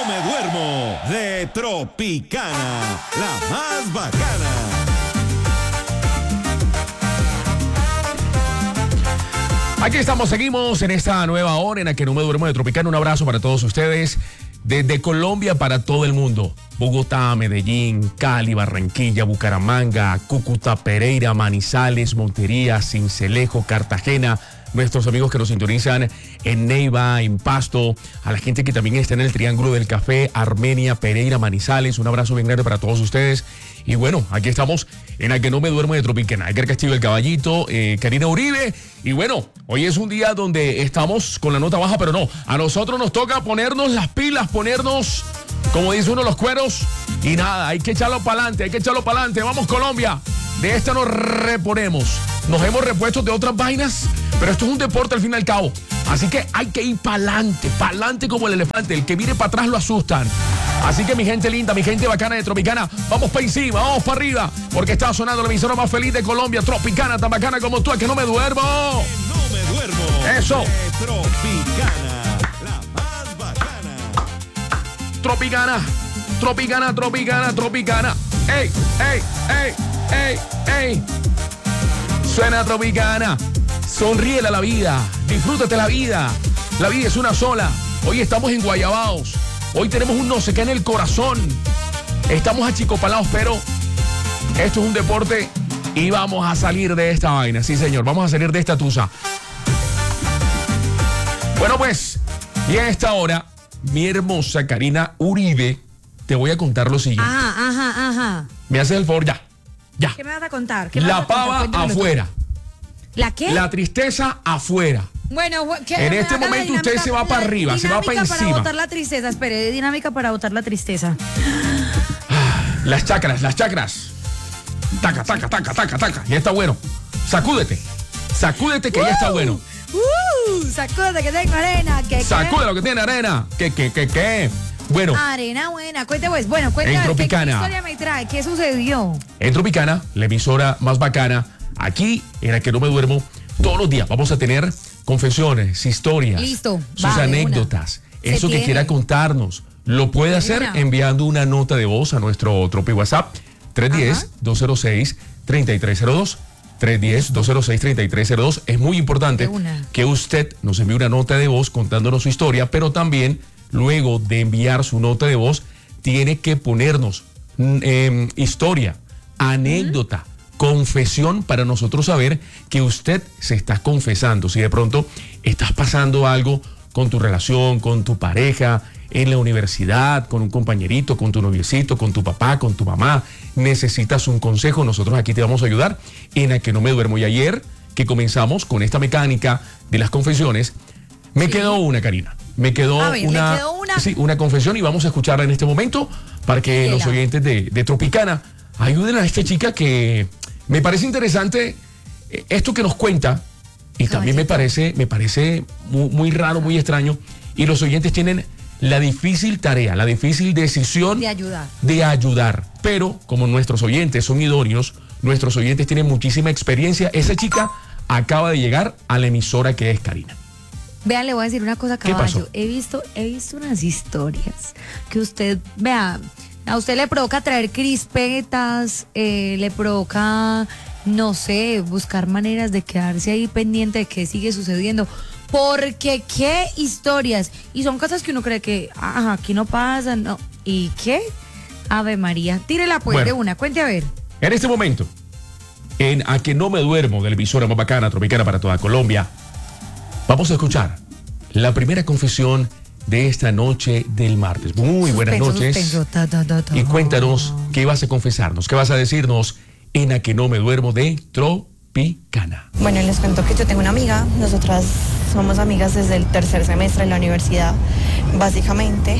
me duermo de Tropicana, la más bacana. Aquí estamos, seguimos en esta nueva hora en la que no me duermo de Tropicana. Un abrazo para todos ustedes desde Colombia para todo el mundo. Bogotá, Medellín, Cali, Barranquilla, Bucaramanga, Cúcuta, Pereira, Manizales, Montería, Sincelejo, Cartagena. Nuestros amigos que nos sintonizan en Neiva, en Pasto, a la gente que también está en el Triángulo del Café, Armenia, Pereira, Manizales, un abrazo bien grande para todos ustedes. Y bueno, aquí estamos en la que no me duermo de Tropicana. Edgar Castillo, el Caballito, Karina Uribe. Y bueno, hoy es un día donde estamos con la nota baja, pero no, a nosotros nos toca ponernos las pilas, ponernos, como dice uno, los cueros. Y nada, hay que echarlo para adelante, Vamos, Colombia. De esta nos reponemos. Nos hemos repuesto de otras vainas, pero esto es un deporte al fin y al cabo. Así que hay que ir para adelante como el elefante. El que mire para atrás lo asustan. Así que mi gente linda, mi gente bacana de Tropicana, vamos para encima, vamos para arriba, porque está sonando la emisora más feliz de Colombia, Tropicana, tan bacana como tú, a que no me duermo. Que no me duermo. Eso. De Tropicana, la más bacana. Tropicana, Tropicana, Tropicana, Tropicana. ¡Ey, ey, ey, ey, ey! Suena Tropicana. Sonríele a la vida, disfrútate la vida. La vida es una sola. Hoy estamos en Guayabaos. Hoy tenemos un no sé qué en el corazón. Estamos achicopalados, pero esto es un deporte y vamos a salir de esta vaina. Sí, señor, vamos a salir de esta tusa. Bueno, pues, y a esta hora, mi hermosa Karina Uribe, te voy a contar lo siguiente. Ajá. Me haces el favor, ya. ¿Qué me vas a contar? La pava afuera. ¿La qué? La tristeza afuera. Bueno, en este momento usted se va para arriba, se va para encima. Para botar la tristeza, espere, dinámica para botar la tristeza. Las chakras. Taca. Ya está bueno. Sacúdete que ya está bueno. Sacúdete que tengo arena. Sacude lo que tiene arena. ¿Qué? Bueno. Arena buena. Cuente pues. Bueno, En Tropicana. ¿Qué historia me trae? ¿Qué sucedió? En Tropicana, la emisora más bacana, aquí en la que no me duermo, todos los días vamos a tener confesiones, historias, Listo, sus anécdotas, eso que quiera contarnos. Lo puede hacer enviando una nota de voz a nuestro Tropi WhatsApp 310-206-3302. 310-206-3302. Es muy importante que usted nos envíe una nota de voz contándonos su historia, pero también luego de enviar su nota de voz tiene que ponernos historia, anécdota, confesión para nosotros saber que usted se está confesando. Si de pronto estás pasando algo con tu relación, con tu pareja, en la universidad, con un compañerito, con tu noviecito, con tu papá, con tu mamá, necesitas un consejo, nosotros aquí te vamos a ayudar en la que no me duermo. Y ayer que comenzamos con esta mecánica de las confesiones, me quedó una, Karina. Me quedó una confesión y vamos a escucharla en este momento para que los oyentes de Tropicana ayuden a esta chica que me parece interesante esto que nos cuenta y también me parece muy raro, muy extraño, y los oyentes tienen la difícil tarea, la difícil decisión de ayudar. Pero como nuestros oyentes son idóneos, nuestros oyentes tienen muchísima experiencia, esa chica acaba de llegar a la emisora que es Karina. Vean, le voy a decir una cosa, Caballo. ¿Qué pasó? He visto unas historias que usted, vea, a usted le provoca traer crispetas, le provoca, no sé, buscar maneras de quedarse ahí pendiente de qué sigue sucediendo. Porque qué historias. Y son cosas que uno cree que, aquí no pasa, no. ¿Y qué? Ave María. Tírela pues de una, cuente a ver. En este momento, en A que no me duermo, de la emisora más bacana, Tropicana para toda Colombia, vamos a escuchar la primera confesión de esta noche del martes. Muy buenas noches. Y cuéntanos qué vas a confesarnos, qué vas a decirnos en A que no me duermo de Tropicana. Bueno, les cuento que yo tengo una amiga, nosotras somos amigas desde el tercer semestre de la universidad, básicamente.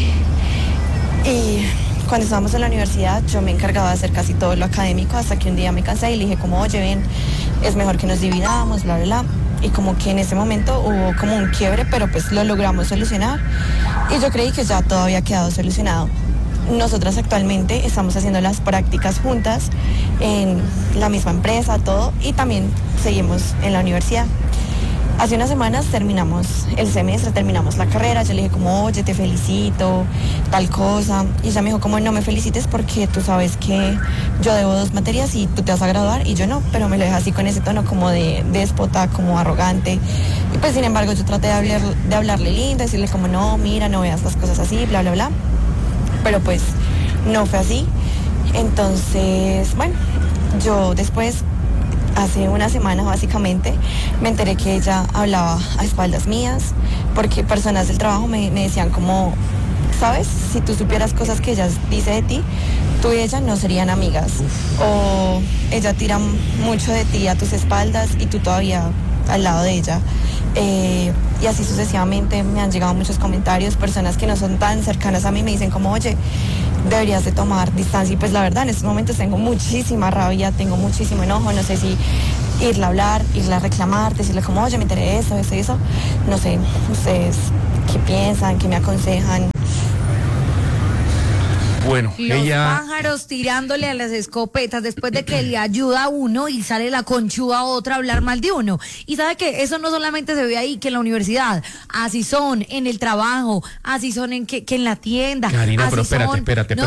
Y cuando estábamos en la universidad yo me encargaba de hacer casi todo lo académico, hasta que un día me cansé y le dije como, oye, ven, es mejor que nos dividamos, bla, bla, bla. Y como que en ese momento hubo como un quiebre, pero pues lo logramos solucionar. Y yo creí que ya todo había quedado solucionado. Nosotras actualmente estamos haciendo las prácticas juntas en la misma empresa, todo, y también seguimos en la universidad. Hace unas semanas terminamos el semestre, terminamos la carrera. Yo le dije como, oye, te felicito, tal cosa. Y ella me dijo como, no me felicites porque tú sabes que yo debo 2 materias y tú te vas a graduar y yo no, pero me lo deja así con ese tono como de déspota, como arrogante. Y pues sin embargo yo traté de hablarle lindo, decirle como, no, mira, no veas las cosas así, bla, bla, bla. Pero pues no fue así. Entonces, bueno, yo después, hace una semana básicamente, me enteré que ella hablaba a espaldas mías, porque personas del trabajo me decían como, ¿sabes? Si tú supieras cosas que ella dice de ti, tú y ella no serían amigas. O ella tira mucho de ti a tus espaldas y tú todavía al lado de ella. Y así sucesivamente me han llegado muchos comentarios, personas que no son tan cercanas a mí me dicen como, oye, deberías de tomar distancia. Y pues la verdad, en estos momentos tengo muchísima rabia, tengo muchísimo enojo, no sé si irle a hablar, irle a reclamar, decirle como, oye, me enteré de eso, eso y eso. No sé, ustedes qué piensan, qué me aconsejan. Bueno, Los pájaros tirándole a las escopetas después de que le ayuda a uno y sale la conchuda a otra a hablar mal de uno. Y sabe que eso no solamente se ve ahí, que en la universidad, así son en el trabajo, así son que en la tienda. Karina, pero espérate,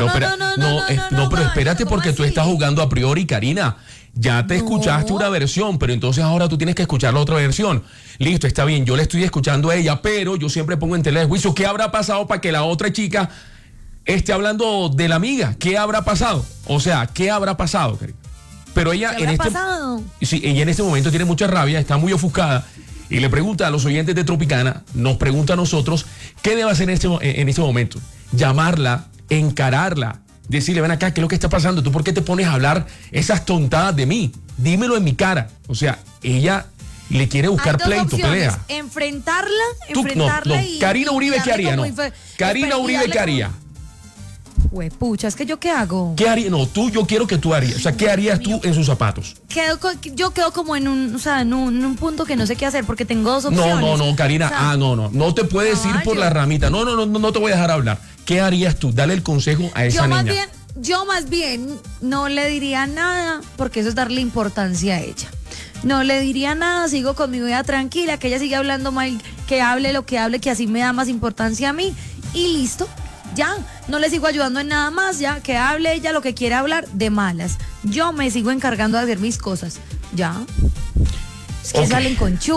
pero espérate porque tú estás jugando a priori, Karina. Ya te escuchaste una versión, pero entonces ahora tú tienes que escuchar la otra versión. Listo, está bien, yo le estoy escuchando a ella, pero yo siempre pongo en tela de juicio qué habrá pasado para que la otra chica esté hablando de la amiga. ¿Qué habrá pasado? O sea, ¿qué habrá pasado, Karina? Pero ella ella en este momento tiene mucha rabia, está muy ofuscada y le pregunta a los oyentes de Tropicana, nos pregunta a nosotros, ¿qué debe hacer en este momento? Llamarla, encararla, decirle, ven acá, ¿qué es lo que está pasando? ¿Tú por qué te pones a hablar esas tontadas de mí? Dímelo en mi cara. O sea, ella le quiere buscar pleito, pelea. Enfrentarla y... Karina Uribe, ¿qué haría? No. Karina Uribe, ¿qué haría? Pucha, ¿es que yo qué hago? ¿Qué haría? No, yo quiero que tú harías. O sea, ¿qué harías tú en sus zapatos? Yo quedo como en un punto que no sé qué hacer porque tengo 2 opciones. No, Karina, o sea, no te puedes ir por la ramita. No te voy a dejar hablar. ¿Qué harías tú? Dale el consejo a esa niña. Yo más bien no le diría nada porque eso es darle importancia a ella. No le diría nada, sigo con mi vida tranquila, que ella siga hablando mal, que hable lo que hable, que así me da más importancia a mí y listo. Ya, no le sigo ayudando en nada más, ya, que hable ella lo que quiera hablar de malas. Yo me sigo encargando de hacer mis cosas, ya. Es que salen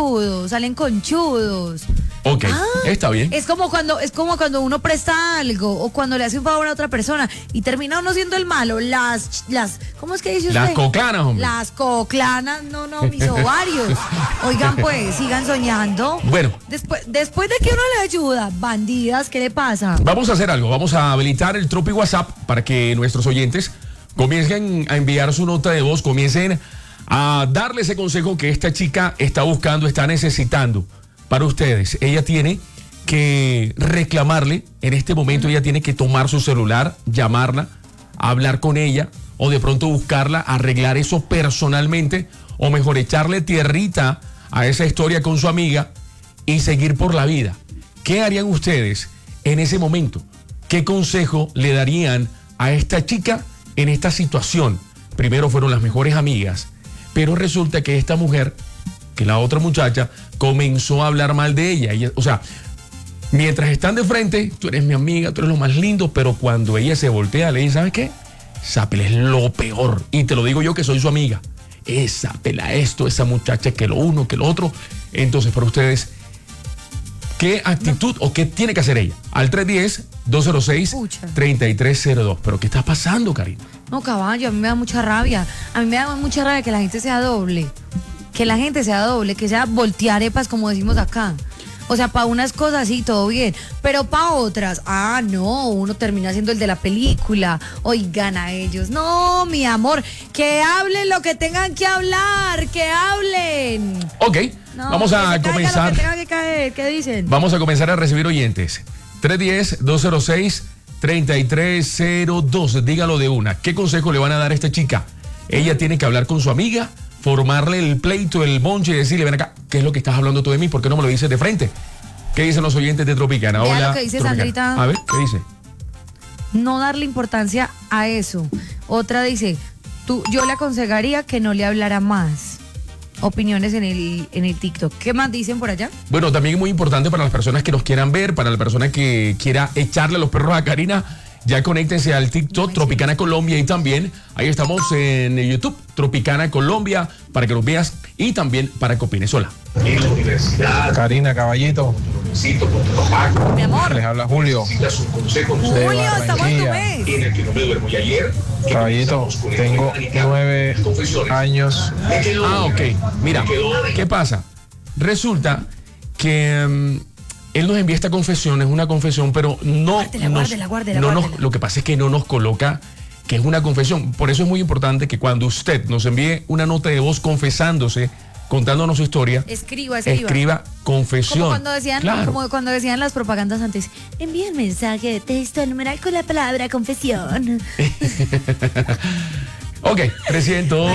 conchudos. Ok, está bien. Es como cuando uno presta algo o cuando le hace un favor a otra persona y termina uno siendo el malo. ¿Cómo es que dice usted? Las coclanas, hombre. Las coclanas, no, mis ovarios. Oigan, pues, sigan soñando. Bueno. Después de que uno le ayuda, bandidas, ¿qué le pasa? Vamos a hacer algo, vamos a habilitar el Tropi WhatsApp para que nuestros oyentes comiencen a enviar su nota de voz, comiencen a darle ese consejo que esta chica está buscando, está necesitando. Para ustedes, ella tiene que reclamarle, en este momento ella tiene que tomar su celular, llamarla, hablar con ella o de pronto buscarla, arreglar eso personalmente o mejor echarle tierrita a esa historia con su amiga y seguir por la vida. ¿Qué harían ustedes en ese momento? ¿Qué consejo le darían a esta chica en esta situación? Primero fueron las mejores amigas, pero resulta que esta mujer, que la otra muchacha, comenzó a hablar mal de ella. O sea, mientras están de frente, tú eres mi amiga, tú eres lo más lindo, pero cuando ella se voltea, le dice, ¿sabes qué? Esa pela es lo peor. Y te lo digo yo que soy su amiga. Esa pela esto, esa muchacha que lo uno, que lo otro. Entonces, para ustedes, ¿qué actitud o qué tiene que hacer ella? Al 310-206-3302. ¿Pero qué está pasando, Karina? No, caballo, a mí me da mucha rabia. A mí me da mucha rabia que la gente sea doble. Que sea voltearepas, como decimos acá. O sea, para unas cosas sí, todo bien, pero para otras, no, uno termina siendo el de la película. Oigan a ellos. No, mi amor, que hablen lo que tengan que hablar, que hablen. Ok, no, vamos a comenzar. Lo que tenga que caer, ¿qué dicen? Vamos a comenzar a recibir oyentes. 310-206-3302. Dígalo de una. ¿Qué consejo le van a dar a esta chica? Ella tiene que hablar con su amiga, formarle el pleito, el bonche y decirle, ven acá, ¿qué es lo que estás hablando tú de mí? ¿Por qué no me lo dices de frente? ¿Qué dicen los oyentes de Tropicana? Hola, lo que dice Sandrita. A ver, ¿qué dice? No darle importancia a eso. Otra dice, yo le aconsejaría que no le hablara más. opiniones en el TikTok. ¿Qué más dicen por allá? Bueno, también es muy importante para las personas que nos quieran ver, para la persona que quiera echarle los perros a Karina, ya conéctense al TikTok Tropicana Colombia y también ahí estamos en YouTube, Tropicana Colombia, para que nos veas y también para que opines. Hola. Karina, caballito. Mi amor. Les habla Julio. Julio, estamos en tu mes. Caballito, tengo 9 años. Ah, ok. Mira, ¿qué pasa? Resulta que él nos envía esta confesión, es una confesión, pero no Guárdela. lo que pasa es que no nos coloca que es una confesión. Por eso es muy importante que cuando usted nos envíe una nota de voz confesándose, contándonos su historia, escriba confesión. Como cuando decían las propagandas antes, envía un mensaje de texto numeral con la palabra confesión. Ok, 300.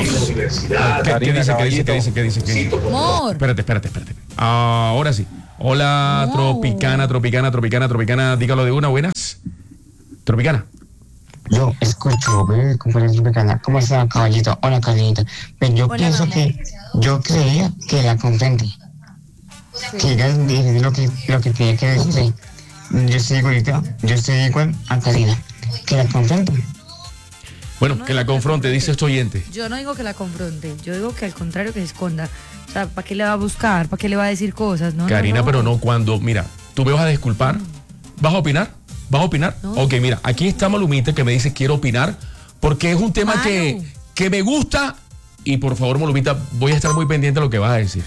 ¿Qué dice? Amor. Espérate. Ahora sí. Hola, No. Tropicana. Dígalo de una, buenas. Tropicana. Yo escucho, compañero Tropicana. ¿Cómo está, caballito? Hola, Carlita. Pero yo Hola, pienso mamá. yo creía que la comprende. Que ella dice lo que tiene que decir. Yo estoy igual a Karina. Que la comprende. Bueno, que la confronte, dice este oyente. Yo no digo que la confronte, yo digo que al contrario que se esconda. O sea, ¿para qué le va a buscar? ¿Para qué le va a decir cosas? No, Karina, no. pero no cuando, mira, tú me vas a disculpar. ¿Vas a opinar? No. Ok, mira, aquí está Malumita que me dice quiero opinar porque es un tema Malu. que me gusta y por favor, Malumita, voy a estar muy pendiente de lo que vas a decir.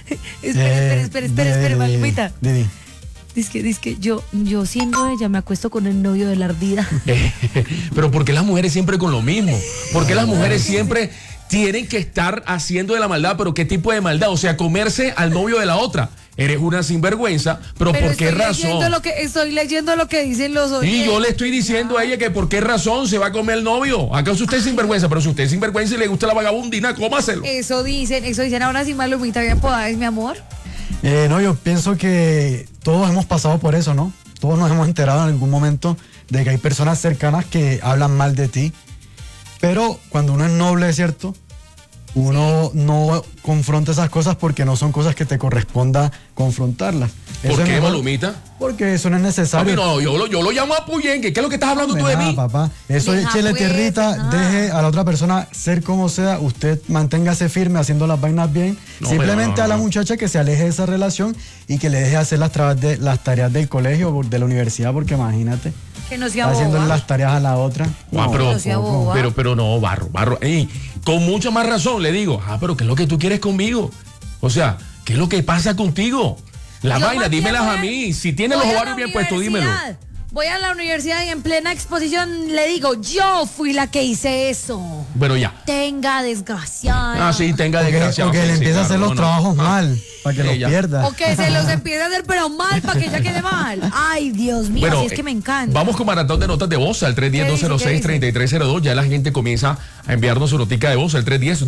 Espera, Malumita. Didi. Dice que yo siendo ella me acuesto con el novio de la ardida. Pero ¿por qué las mujeres siempre con lo mismo? ¿Por qué las mujeres siempre tienen que estar haciendo de la maldad? ¿Pero qué tipo de maldad? O sea, comerse al novio de la otra. Eres una sinvergüenza, pero ¿por qué razón? Estoy leyendo lo que dicen los oyentes. Y yo le estoy diciendo a ella que por qué razón se va a comer el novio. ¿Acaso usted es sinvergüenza? Pero si usted es sinvergüenza y le gusta la vagabundina, cómaselo. Eso dicen. Ahora sí, Malumita, bien podada, mi amor. No, yo pienso que todos hemos pasado por eso, ¿no? Todos nos hemos enterado en algún momento de que hay personas cercanas que hablan mal de ti. Pero cuando uno es noble, ¿cierto? Uno no confronta esas cosas porque no son cosas que te corresponda confrontarlas. ¿Por Eso es qué, mejor, Malumita? Porque eso no es necesario. Papi, no, yo lo llamo a Puyenque. ¿Qué es lo que estás hablando tú de mí? Papá. Eso Deja, échele pues, tierrita, deja. deje a la otra persona ser como sea, usted manténgase firme haciendo las vainas bien. No, Simplemente pero no. a la muchacha que se aleje de esa relación y que le deje hacer las tareas del colegio o de la universidad, porque imagínate, Que no sea haciendo boba. las tareas a la otra. Ah, pero, no sea boba. pero no, barro. Ey, con mucha más razón le digo, pero ¿qué es lo que tú quieres conmigo? O sea, ¿qué es lo que pasa contigo? La Yo vaina, más bien dímelas voy a mí. Si tienes los voy a ovarios la bien puestos, dímelo. universidad. Voy a la universidad y en plena exposición le digo, yo fui la que hice eso. Bueno, ya. Tenga desgraciada. Ah, sí, tenga Porque, desgraciado. porque Sí, le sí, empieza a hacer claro, los no, no. trabajos mal, para que los ya. pierda. O que se los empiece a hacer pero mal para que ella quede mal. Ay, Dios mío, Bueno, si es que me encanta. Vamos con maratón de notas de voz al 310-206-3302. Ya la gente comienza a enviarnos su notica de voz al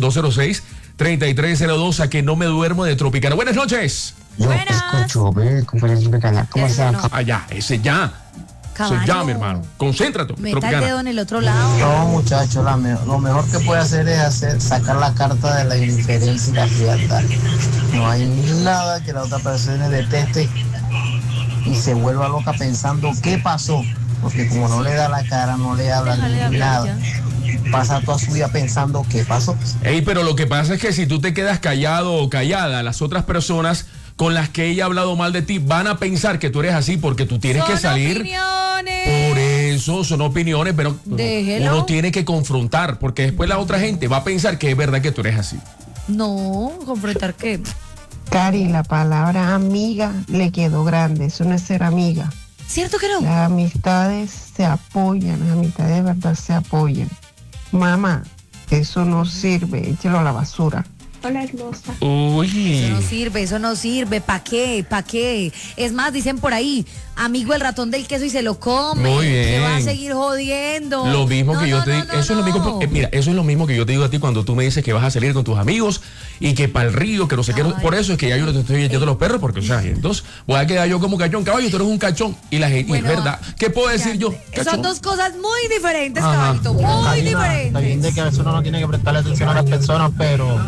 310-206-3302 a que no me duermo de Tropicana. Buenas noches. Yo Buenas. escucho, compañero Tropicana. ¿Cómo Eso está? no. Allá, ese ya. Caballo. Ese ya, mi hermano. Concéntrate, Meta el Tropicana. dedo en el otro lado. No, muchachos, lo mejor que puede hacer es sacar la carta de la indiferencia y la frialdad. No hay nada que la otra persona deteste y se vuelva loca pensando qué pasó. Porque como no le da la cara, no le habla Déjale ni hablar nada, pasa toda su vida pensando qué pasó. Ey, pero lo que pasa es que si tú te quedas callado o callada, las otras personas con las que ella ha hablado mal de ti van a pensar que tú eres así porque tú tienes que Son salir. opiniones. Por eso son opiniones, pero Déjelo. uno tiene que confrontar porque después la otra gente va a pensar que es verdad que tú eres así. No, confrontar qué. Cari, la palabra amiga le quedó grande, eso no es ser amiga. ¿Cierto que no? Las amistades se apoyan, las amistades de verdad se apoyan. Mamá, eso no sirve, échelo a la basura. Hola, hermosa. Uy. Eso no sirve. ¿Para qué? ¿Para qué? Es más, dicen por ahí, amigo el ratón del queso y se lo come. Muy bien. Que va a seguir jodiendo. Lo mismo No, que yo no, te digo, no, eso es lo mismo, no. mira, eso es lo mismo que yo te digo a ti cuando tú me dices que vas a salir con tus amigos y que para el río, que no sé qué, Ay. por eso es que ya yo no te estoy echando los perros, porque o sea, entonces voy a quedar yo como cachón, caballo, tú eres un cachón y la gente, Bueno, y es verdad, ¿qué puedo decir Ya, yo? Cachón. Son dos cosas muy diferentes, Ajá. caballito, muy Está bien de diferentes. que a veces uno no tiene que prestarle atención a las personas, pero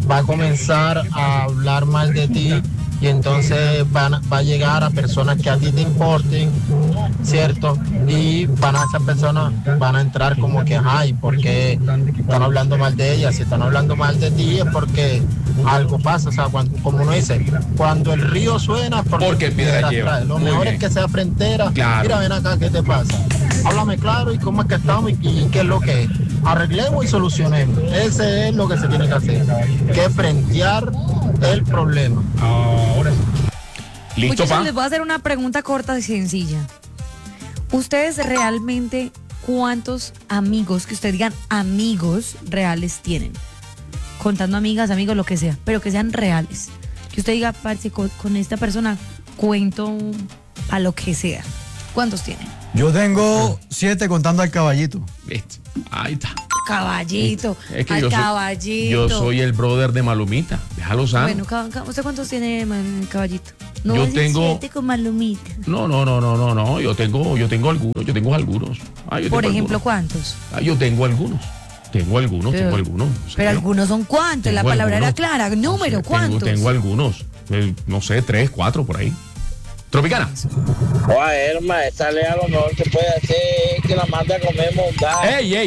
va a comenzar a hablar mal de ti y entonces va a llegar a personas que a ti te importen, ¿cierto? Y esas personas van a entrar como que, ay, ¿por qué están hablando mal de ella? Si están hablando mal de ti es porque algo pasa, o sea, como uno dice, cuando el río suena, porque piedra lleva. Lo mejor es que sea frentera. Claro. Mira, ven acá, ¿qué te pasa? Háblame claro y cómo es que estamos y qué es lo que es. Arreglemos y solucionemos. Ese es lo que se tiene que hacer, que frentear el problema. Ahora sí. ¿Listo, Muchachos, les voy a hacer una pregunta corta y sencilla. ¿Ustedes realmente cuántos amigos, que ustedes digan amigos reales tienen? Contando amigas, amigos, lo que sea, pero que sean reales. Que usted diga, parce, con esta persona cuento a lo que sea. ¿Cuántos tienen? Yo tengo 7 contando al caballito. Ahí está. Caballito, Es que al caballito. yo soy el brother de Malumita. Déjalo sano. Bueno, ¿usted cuántos tiene, caballito? No, yo tengo 7 con Malumita. No. Yo tengo algunos. Por ejemplo, ¿cuántos? Yo tengo algunos. Tengo algunos. Pero algunos son cuántos, la palabra era clara. Número, ¿cuántos? Tengo algunos. No sé, 3, 4 por ahí. Tropicana. Oye, Irma, esta ley a lo mejor que puede hacer es que la manda a comer montada. ¡Ey!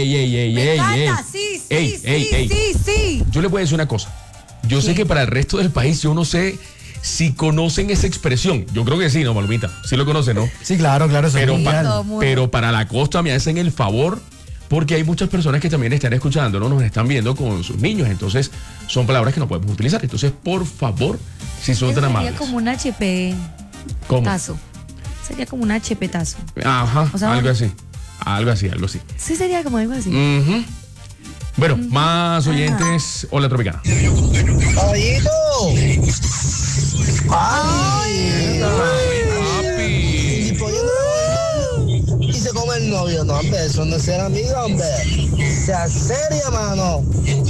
Sí. Yo le voy a decir una cosa. Yo sé que para el resto del país, yo no sé si conocen esa expresión. Yo creo que sí, ¿no, Malumita? Sí lo conocen, ¿no? Sí, claro. Pero para la costa me hacen el favor, porque hay muchas personas que también están escuchando, ¿no? Nos están viendo con sus niños. Entonces, son palabras que no podemos utilizar. Entonces, por favor, si son tan amables. Sería como un HP. ¿Cómo? Tazo. Sería como un HP tazo. Ajá, o sea, algo así. Sí, sería como algo así. Bueno, más oyentes. Hola, Tropicana. ¡Caballito! ¡Ay! ¡Papi! Y se come el novio. No, hombre, eso no es ser amigo, hombre. Sea seria, mano.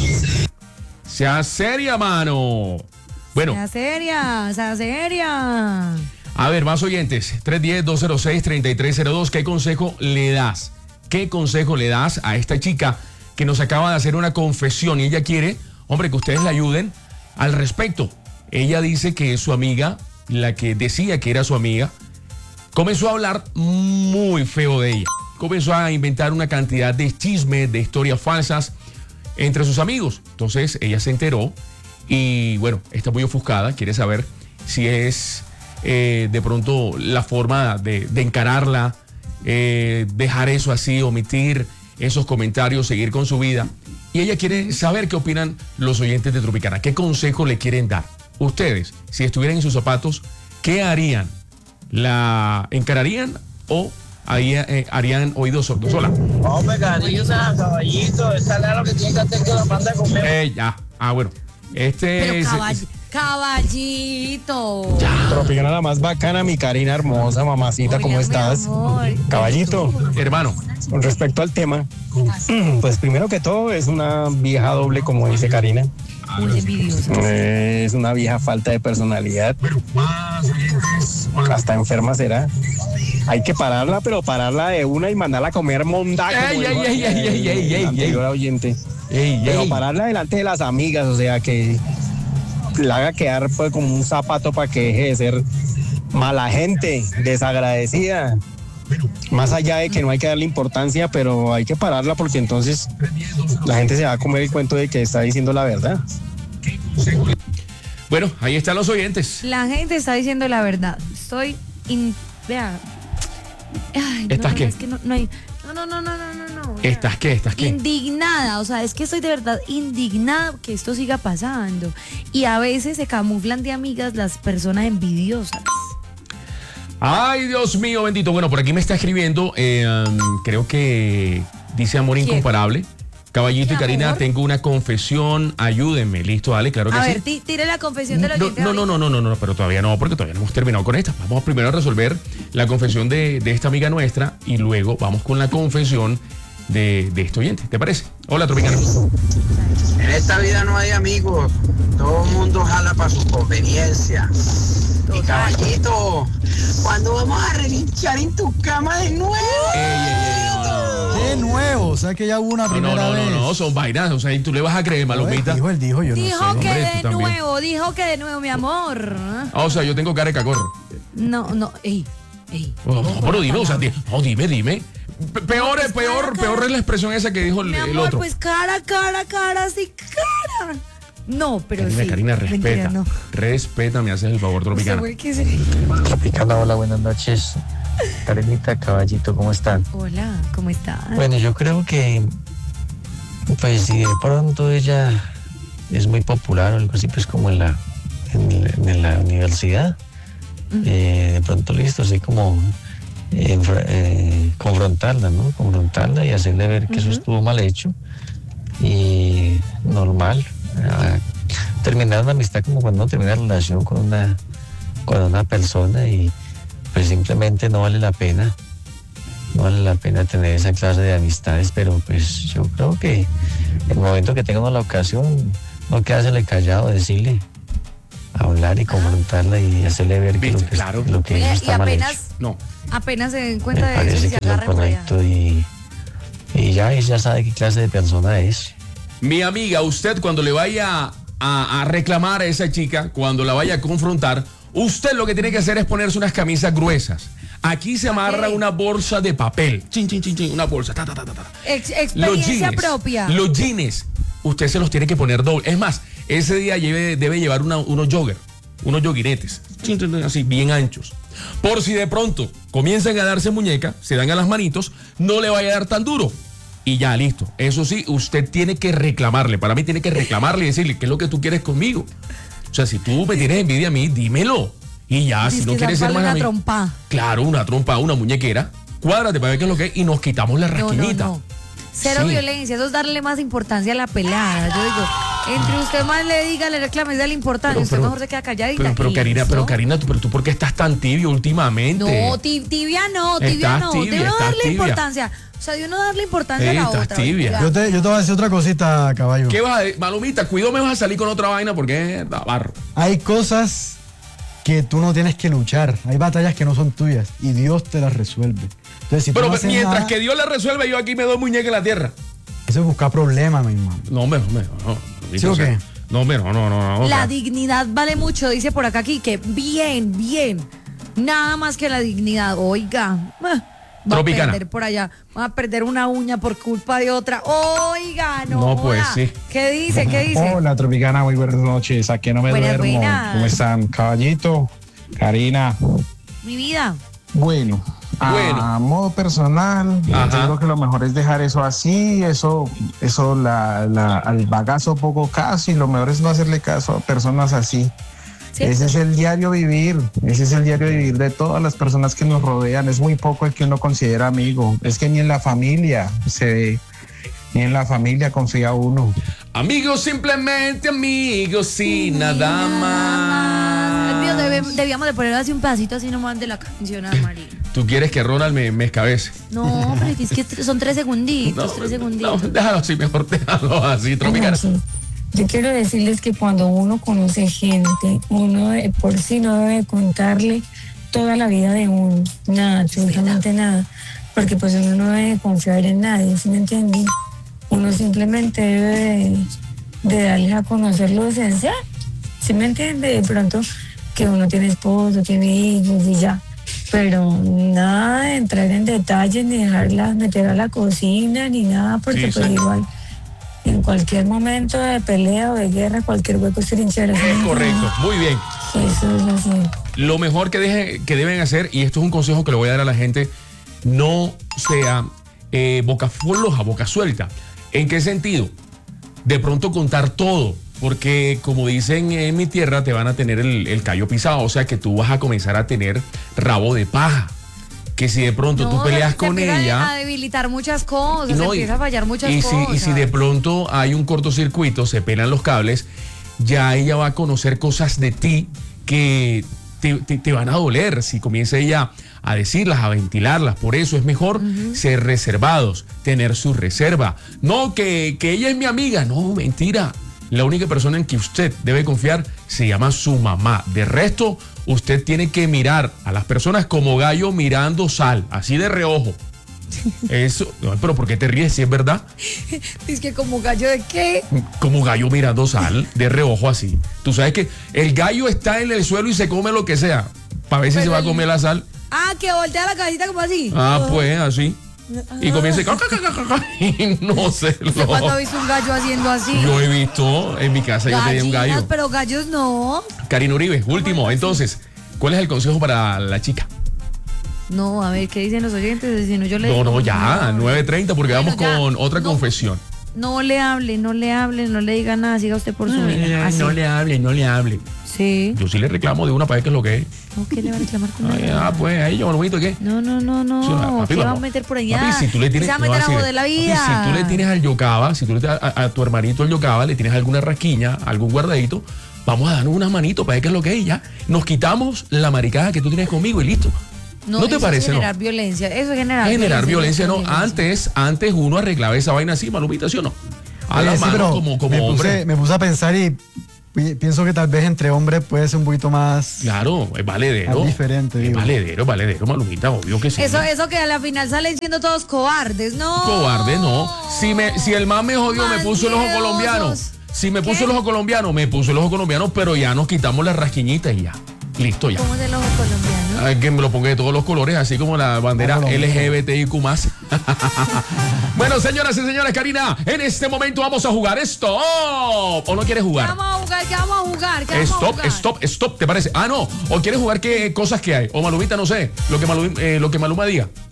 Bueno. Sea seria. A ver, más oyentes. 310-206-3302. ¿Qué consejo le das? ¿Qué consejo le das a esta chica que nos acaba de hacer una confesión y ella quiere, hombre, que ustedes la ayuden al respecto? Ella dice que su amiga, la que decía que era su amiga, comenzó a hablar muy feo de ella. Comenzó a inventar una cantidad de chismes, de historias falsas entre sus amigos. Entonces ella se enteró y bueno, está muy ofuscada, quiere saber si es de pronto la forma de encararla, dejar eso así, omitir esos comentarios, seguir con su vida. Y ella quiere saber qué opinan los oyentes de Tropicana. ¿Qué consejo le quieren dar? Ustedes, si estuvieran en sus zapatos, ¿qué harían? ¿La encararían o harían oídos sordos? Hola. Hombre, cariño, caballito, esa es lo que tiene que hacer, que la manda a comer. Ya. Bueno. Pero caballito. Tropicana la más bacana, mi Karina hermosa, mamacita, ¿cómo estás? Caballito. Hermano. Con respecto al tema, pues primero que todo es una vieja doble, como dice Karina. Muy envidiosa. Es una vieja falta de personalidad. Hasta enferma será. Hay que pararla, pero pararla de una y mandarla a comer mondaco. Anterior oyente. Pero pararla delante de las amigas, o sea, que la haga quedar pues como un zapato para que deje de ser mala gente, desagradecida. Más allá de que no hay que darle importancia, pero hay que pararla porque entonces la gente se va a comer el cuento de que está diciendo la verdad. Bueno, ahí están los oyentes. La gente está diciendo la verdad. Estoy vea. Ay, ¿Estás qué? Es que no hay. No. ¿Estás qué? Indignada, o sea, es que estoy de verdad indignada que esto siga pasando. Y a veces se camuflan de amigas las personas envidiosas. Ay, Dios mío, bendito. Bueno, por aquí me está escribiendo, creo que dice amor incomparable. Caballito y Karina, tengo una confesión, ayúdenme. Listo, dale, claro que sí. A ver, tire la confesión de la oyente. No, pero todavía no, porque todavía no hemos terminado con esta. Vamos primero a resolver la confesión de esta amiga nuestra y luego vamos con la confesión de este oyente. ¿Te parece? Hola, Tropicana. En esta vida no hay amigos, todo el mundo jala para su conveniencia. Y caballito, ¿cuándo vamos a relinchar en tu cama de nuevo? De nuevo. o sea que ya hubo una primera vez. No, son vainas, o sea, y tú le vas a creer, Malomita. Él dijo, yo dijo no sé. que Hombre, dijo que de nuevo, mi amor. O sea, yo tengo cara de cacorro. No, ey. No, pero dime, o sea, dime. Peor es la expresión esa que dijo Mi el amor, otro. pues cara, sí, cara. No, pero Karina, respeta. Mentira, no. Respeta, me haces el favor, Tropicana. Tropicana, hola, buenas noches. Karenita, Caballito, ¿cómo están? Hola, ¿cómo estás? Bueno, yo creo que, pues si de pronto ella es muy popular o algo así, pues como en la universidad, de pronto listo, así como confrontarla, ¿no? Confrontarla y hacerle ver que eso estuvo mal hecho y normal. Terminar una amistad como cuando uno termina una relación con una persona y pues simplemente no vale la pena tener esa clase de amistades, pero pues yo creo que en el momento que tenga uno la ocasión no quedársele callado, decirle, hablar y confrontarla y hacerle ver que lo que hizo está mal hecho. Apenas se den cuenta Me de eso y se parece que es lo agarren por allá. correcto y ya sabe qué clase de persona es. Mi amiga, usted cuando le vaya a reclamar a esa chica, cuando la vaya a confrontar, usted lo que tiene que hacer es ponerse unas camisas gruesas. Aquí se amarra una bolsa de papel. Chin, una bolsa. Experiencia propia. Los jeans, usted se los tiene que poner doble. Es más, ese día debe llevar unos joguinetes, así bien anchos. Por si de pronto comienzan a darse muñeca, se dan a las manitos, no le vaya a dar tan duro. Y ya, listo. Eso sí, usted tiene que reclamarle. Para mí tiene que reclamarle y decirle qué es lo que tú quieres conmigo. O sea, si tú me tienes envidia a mí, dímelo. Y ya, si no quieres ser más amigo. Trompa. Claro, una trompa, una muñequera. Cuádrate para ver qué es lo que es y nos quitamos la rasquiñita. No. Cero violencia, eso es darle más importancia a la pelada. Yo digo, entre usted más le diga, le reclame, dale importancia, usted mejor se queda calladita. Pero Karina, ¿tú por qué estás tan tibio últimamente? No, tibia no. Debe darle importancia. O sea, de uno darle importancia a la otra. Tibia. Yo te voy a decir otra cosita, caballo. ¿Qué vas a decir? Malumita, cuidado, me vas a salir con otra vaina porque es barro. Hay cosas que tú no tienes que luchar. Hay batallas que no son tuyas y Dios te las resuelve. Entonces, si pero tú no mientras nada, que Dios la resuelve, yo aquí me doy muñeca en la tierra. Eso es buscar problemas, mi hermano. No. ¿Sí o qué? No. La dignidad vale mucho, dice por acá Quique. Bien. Nada más que la dignidad. Oiga. Va a perder por allá, va a perder una uña por culpa de otra. Oiga, no. Pues sí. ¿Qué dice? Hola, Tropicana, muy buenas noches. Aquí no me duermo. ¿Cómo están? Caballito, Karina. Mi vida. Bueno, a modo personal, yo creo que lo mejor es dejar eso así, eso al bagazo poco caso, y lo mejor es no hacerle caso a personas así. ¿Sí? Ese es el diario vivir de todas las personas que nos rodean. Es muy poco el que uno considera amigo. Es que ni en la familia confía uno. Amigos, simplemente amigos y nada más. Debíamos de poner así un pedacito así nomás de la canción, María. ¿Tú quieres que Ronald me escabece? No, pero es que son 3 segunditos, 3 segunditos. No, déjalo así, mejor déjalo así, Tropicana. Yo quiero decirles que cuando uno conoce gente, uno por sí no debe contarle toda la vida de uno, nada, absolutamente nada, porque pues uno no debe confiar en nadie, ¿sí me entienden? Uno simplemente debe de darles a conocer lo esencial, ¿sí me entiende? De pronto que uno tiene esposo, tiene hijos y ya, pero nada de entrar en detalles ni dejarlas meter a la cocina ni nada, porque pues igual en cualquier momento de pelea o de guerra, cualquier hueco es trinchera. Correcto, muy bien. Eso es así. Lo mejor que deben hacer, y esto es un consejo que le voy a dar a la gente, no sea boca floja, boca suelta. ¿En qué sentido? De pronto contar todo, porque como dicen en mi tierra, te van a tener el callo pisado, o sea que tú vas a comenzar a tener rabo de paja. Que si de pronto tú peleas con ella, a debilitar muchas cosas, empieza a fallar muchas cosas. Y si de pronto hay un cortocircuito, se pelan los cables, ya ella va a conocer cosas de ti que te van a doler si comienza ella a decirlas, a ventilarlas. Por eso es mejor ser reservados, tener su reserva. No, que ella es mi amiga. No, mentira. La única persona en que usted debe confiar se llama su mamá. De resto, usted tiene que mirar a las personas como gallo mirando sal, así de reojo. Eso, no, pero ¿por qué te ríes si es verdad? Es que como gallo de qué. Como gallo mirando sal, de reojo así. Tú sabes que el gallo está en el suelo y se come lo que sea, para ver si se va a comer la sal. Ah, que voltea la cabecita como así. Ah, pues así. Y comienza y no sé. ¿Cuándo ha visto un gallo haciendo así? Yo he visto en mi casa, yo tenía un gallo. Pero gallos no. Karina Uribe, último. Entonces, ¿cuál es el consejo para la chica? No, a ver, ¿qué dicen los oyentes? Si no, yo le No, ya, 9:30, porque vamos con otra confesión. No le hable, no le diga nada, siga usted por su vida. No le hable. Sí. Yo sí le reclamo de una para ver qué es lo que es. ¿No? ¿Qué le va a reclamar con pues ahí yo, bonito, ¿qué? No. Papi, ¿Qué va a meter por allá? Papi, si tú le tienes, se va a meter a joder la vida. Papi, si tú le tienes al yocaba, si tú le tienes a tu hermanito el yocaba, le tienes alguna rasquiña, algún guardadito, vamos a darnos unas manitos para ver qué es lo que es. Ya nos quitamos la maricada que tú tienes conmigo y listo. ¿No te parece? Es generar violencia. Eso es generar violencia, no. Antes uno arreglaba esa vaina así, Malumita, ¿sí o no? A la mano, como hombre. Me puse a pensar y pienso que tal vez entre hombres puede ser un poquito más. Claro, es valedero. Más diferente. Es valedero, Malumita, obvio que sí. Eso que a la final salen siendo todos cobardes, ¿no? Cobardes, no. Si el man me jodió, me puso el ojo colombiano. Si me puso el ojo colombiano, pero ya nos quitamos las rasquiñitas y ya. Listo ya. ¿Cómo es el ojo colombiano? Hay que me lo ponga de todos los colores, así como la bandera LGBTIQ+. Bueno, señoras y señores, Karina, en este momento vamos a jugar esto. ¿O no quieres jugar? ¿Qué vamos a jugar? Stop, ¿te parece? Ah, no. ¿O quieres jugar qué cosas que hay? O Malumita, no sé, lo que Maluma diga.